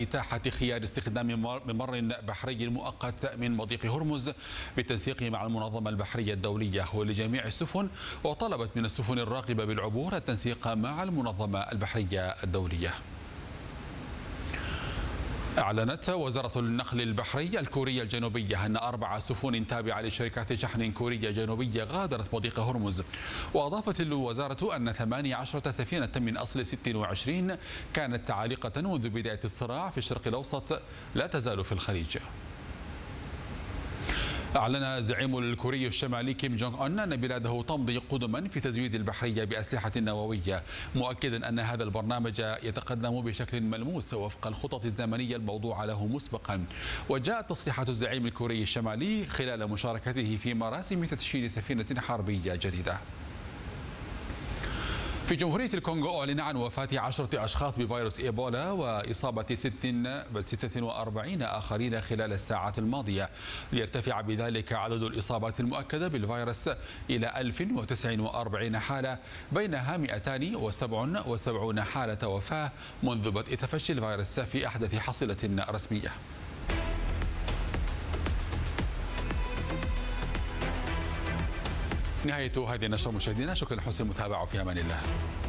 إتاحة خيار استخدام ممر بحري مؤقت من مضيق هرمز بالتنسيق مع المنظمة البحرية الدولية ولجميع السفن، وطلبت من السفن الراغبة بالعبور التنسيق مع المنظمة البحرية الدولية. أعلنت وزارة النقل البحري الكورية الجنوبية أن 4 سفن تابعة لشركات شحن كورية جنوبية غادرت مضيق هرمز. وأضافت الوزارة أن 18 سفينة من أصل 26 كانت عالقة منذ بداية الصراع في الشرق الأوسط لا تزال في الخليج. أعلن الزعيم الكوري الشمالي كيم جونغ أون أن بلاده تمضي قدما في تزويد البحرية بأسلحة نووية، مؤكدا أن هذا البرنامج يتقدم بشكل ملموس وفق الخطط الزمنية الموضوعة له مسبقا. وجاءت تصريحات الزعيم الكوري الشمالي خلال مشاركته في مراسم تدشين سفينة حربية جديدة. في جمهورية الكونغو أعلن عن وفاة 10 أشخاص بفيروس إيبولا وإصابة 46 آخرين خلال الساعات الماضية، ليرتفع بذلك عدد الإصابات المؤكدة بالفيروس إلى 1049 حالة، بينها 277 حالة وفاة منذ بدء تفشي الفيروس في أحدث حصيلة رسمية. نهاية هذه النشرة مشاهدينا، شكرا لحسن المتابعة وفي أمان الله.